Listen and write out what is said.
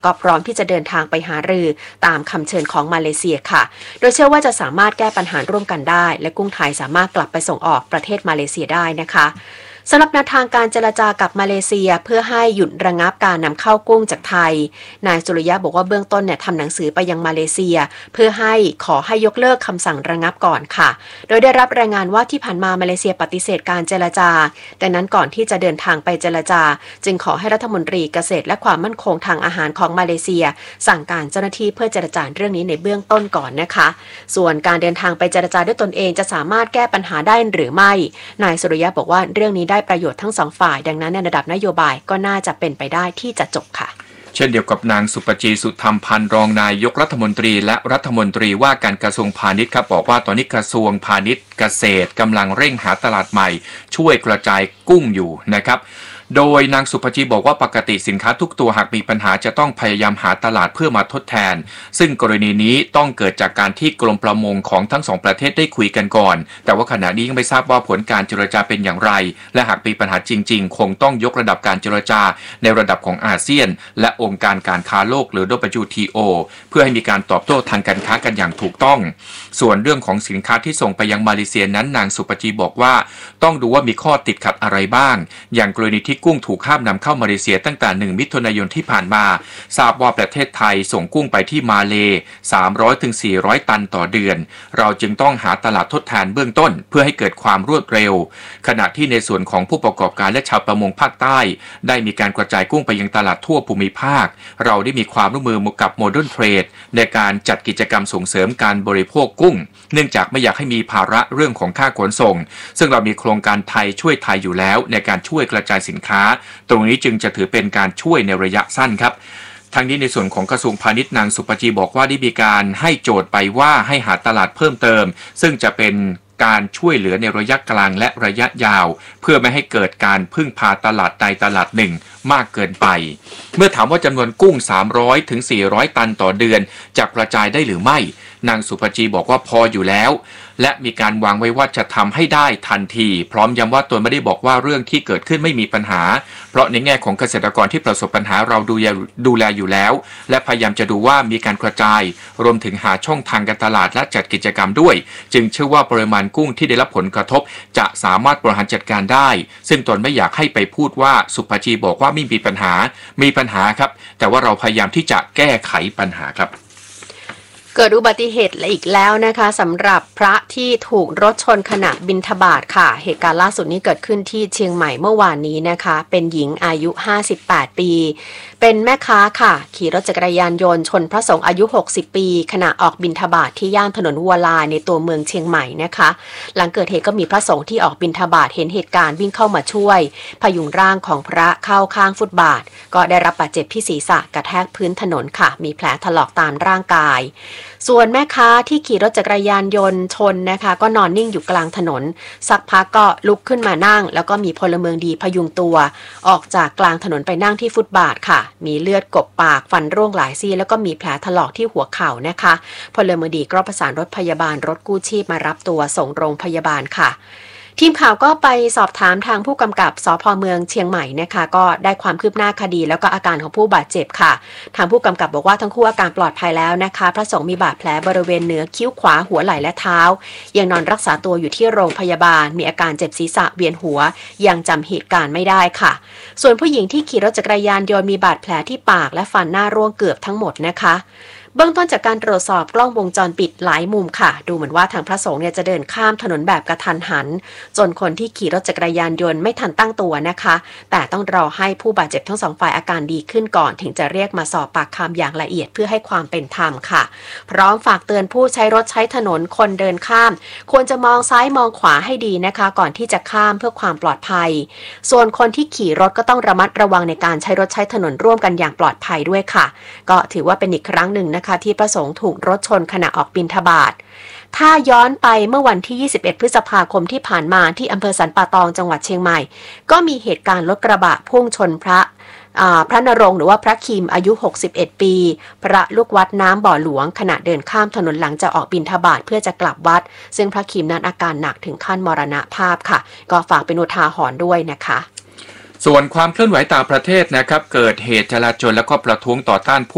ก็พร้อมที่จะเดินทางไปหารือตามคำเชิญของมาเลเซียค่ะโดยเชื่อว่าจะสามารถแก้ปัญหาร่วมกันได้และกุ้งไทยสามารถกลับไปส่งออกประเทศมาเลเซียได้นะคะสำหรับแนวทางการเจรจากับมาเลเซียเพื่อให้หยุดระงับการนำเข้ากุ้งจากไทยนายสุริยะบอกว่าเบื้องต้นทำหนังสือไปยังมาเลเซียเพื่อขอให้ยกเลิกคำสั่งระงับก่อนค่ะโดยได้รับรายงานว่าที่ผ่านมามาเลเซียปฏิเสธการเจรจาดังนั้นก่อนที่จะเดินทางไปเจรจาจึงขอให้รัฐมนตรีเกษตรและความมั่นคงทางอาหารของมาเลเซียสั่งการเจ้าหน้าที่เพื่อเจรจาเรื่องนี้ในเบื้องต้นก่อนนะคะส่วนการเดินทางไปเจรจาด้วยตนเองจะสามารถแก้ปัญหาได้หรือไม่นายสุริยะบอกว่าเรื่องนี้ได้ประโยชน์ทั้งสองฝ่ายดังนั้นในระดับนโยบายก็น่าจะเป็นไปได้ที่จะจบค่ะเช่นเดียวกับนางสุปจีสุธรรมพันธ์รองนายกรัฐมนตรีและรัฐมนตรีว่าการกระทรวงพาณิชย์ครับบอกว่าตอนนี้กระทรวงพาณิชย์เกษตรกำลังเร่งหาตลาดใหม่ช่วยกระจายกุ้งอยู่นะครับโดยนางสุปจีบอกว่าปกติสินค้าทุกตัวหากมีปัญหาจะต้องพยายามหาตลาดเพื่อมาทดแทนซึ่งกรณีนี้ต้องเกิดจากการที่กรมประมงของทั้งสองประเทศได้คุยกันก่อนแต่ว่าขณะนี้ยังไม่ทราบว่าผลการเจรจาเป็นอย่างไรและหากมีปัญหาจริงๆคงต้องยกระดับการเจรจาในระดับของอาเซียนและองค์การการค้าโลกหรือ WTO เพื่อให้มีการตอบโต้ทางการค้ากันอย่างถูกต้องส่วนเรื่องของสินค้าที่ส่งไปยังมาเลเซียนั้นนางสุปจีบอกว่าต้องดูว่ามีข้อติดขัดอะไรบ้างอย่างกรณีที่กุ้งถูกห้ามนำเข้ามาเลเซียตั้งแต่1มิถุนายนที่ผ่านมาทราบว่าประเทศไทยส่งกุ้งไปที่มาเล300-400 ตันต่อเดือนเราจึงต้องหาตลาดทดแทนเบื้องต้นเพื่อให้เกิดความรวดเร็วขณะที่ในส่วนของผู้ประกอบการและชาวประมงภาคใต้ได้มีการกระจายกุ้งไปยังตลาดทั่วภูมิภาคเราได้มีความร่วมมือกับโมเดิร์นเทรดในการจัดกิจกรรมส่งเสริมการบริโภคกุ้งเนื่องจากไม่อยากให้มีภาระเรื่องของค่าขนส่งซึ่งเรามีโครงการไทยช่วยไทยอยู่แล้วในการช่วยกระจายสินค้าตรงนี้จึงจะถือเป็นการช่วยในระยะสั้นครับทั้งนี้ในส่วนของกระทรวงพาณิชย์นางสุปจีบอกว่าได้มีการให้โจทย์ไปว่าให้หาตลาดเพิ่มเติมซึ่งจะเป็นการช่วยเหลือในระยะกลางและระยะยาวเพื่อไม่ให้เกิดการพึ่งพาตลาดใดตลาดหนึ่งมากเกินไปเมื่อถามว่าจำนวนกุ้ง300-400 ตันต่อเดือนจะกระจายได้หรือไม่นางสุปจีบอกว่าพออยู่แล้วและมีการวางไว้ว่าจะทำให้ได้ทันทีพร้อมย้ำว่าตนไม่ได้บอกว่าเรื่องที่เกิดขึ้นไม่มีปัญหาเพราะในแง่ของเกษตรกรที่ประสบปัญหาเราดูแลอยู่แล้วและพยายามจะดูว่ามีการกระจายรวมถึงหาช่องทางการตลาดและจัดกิจกรรมด้วยจึงเชื่อว่าปริมาณกุ้งที่ได้รับผลกระทบจะสามารถบริหารจัดการได้ซึ่งตนไม่อยากให้ไปพูดว่าสุปจีบอกว่าไม่มีปัญหาครับแต่ว่าเราพยายามที่จะแก้ไขปัญหาครับเกิดอุบัติเหตุอีกแล้วนะคะสำหรับพระที่ถูกรถชนขณะบิณฑบาตค่ะเหตุการณ์ล่าสุดนี้เกิดขึ้นที่เชียงใหม่เมื่อวานนี้นะคะเป็นหญิงอายุ58ปีเป็นแม่ค้าค่ะขี่รถจักรยานยนต์ชนพระสงฆ์อายุ60ปีขณะออกบิณฑบาตที่ย่านถนนวัวลายในตัวเมืองเชียงใหม่นะคะหลังเกิดเหตุก็มีพระสงฆ์ที่ออกบิณฑบาตเห็นเหตุการณ์วิ่งเข้ามาช่วยพยุงร่างของพระเข้าข้างฟุตบาทก็ได้รับบาดเจ็บที่ศีรษะกระแทกพื้นถนนค่ะมีแผลถลอกตามร่างกายส่วนแม่ค้าที่ขี่รถจักรยานยนต์ชนนะคะก็นอนนิ่งอยู่กลางถนนสักพักก็ลุกขึ้นมานั่งแล้วก็มีพลเมืองดีพยุงตัวออกจากกลางถนนไปนั่งที่ฟุตบาทค่ะมีเลือดกบปากฟันร่วงหลายซี่แล้วก็มีแผลถลอกที่หัวเข่านะคะพลเมืองดีก็ประสานรถพยาบาลรถกู้ชีพมารับตัวส่งโรงพยาบาลค่ะทีมข่าวก็ไปสอบถามทางผู้กำกับสภ.เมืองเชียงใหม่นะคะก็ได้ความคืบหน้าคดีแล้วก็อาการของผู้บาดเจ็บค่ะทางผู้กำกับบอกว่าทั้งคู่อาการปลอดภัยแล้วนะคะพระสงฆ์มีบาดแผลบริเวณเหนือคิ้วขวาหัวไหล่และเท้ายังนอนรักษาตัวอยู่ที่โรงพยาบาลมีอาการเจ็บศีรษะเวียนหัวยังจำเหตุการณ์ไม่ได้ค่ะส่วนผู้หญิงที่ขี่รถจักรยานยนต์มีบาดแผลที่ปากและฟันหน้าร่วงเกือบทั้งหมดนะคะเบื้องต้นจากการตรวจสอบกล้องวงจรปิดหลายมุมค่ะดูเหมือนว่าทางพระสงฆ์จะเดินข้ามถนนแบบกระทันหันจนคนที่ขี่รถจักรยานยนต์ไม่ทันตั้งตัวนะคะแต่ต้องรอให้ผู้บาดเจ็บทั้งสองฝ่ายอาการดีขึ้นก่อนถึงจะเรียกมาสอบปากคำอย่างละเอียดเพื่อให้ความเป็นธรรมค่ะพร้อมฝากเตือนผู้ใช้รถใช้ถนนคนเดินข้ามควรจะมองซ้ายมองขวาให้ดีนะคะก่อนที่จะข้ามเพื่อความปลอดภัยส่วนคนที่ขี่รถก็ต้องระมัดระวังในการใช้รถใช้ถนนร่วมกันอย่างปลอดภัยด้วยค่ะก็ถือว่าเป็นอีกครั้งหนึ่งนะคะที่พระสงฆ์ถูกรถชนขณะออกบิณฑบาตถ้าย้อนไปเมื่อวันที่21พฤษภาคมที่ผ่านมาที่อำเภอสันป่าตองจังหวัดเชียงใหม่ก็มีเหตุการณ์รถกระบะพุ่งชนพระนรงค์หรือว่าพระคิมอายุ61ปีพระลูกวัดน้ำบ่อหลวงขณะเดินข้ามถนนหลังจากออกบิณฑบาตเพื่อจะกลับวัดซึ่งพระคิมนั้นอาการหนักถึงขั้นมรณภาพค่ะก็ฝากเป็นอุทาหรณ์ด้วยนะคะส่วนความเคลื่อนไหวต่างประเทศนะครับเกิดเหตุจลาจลและก็ประท้วงต่อต้านผู้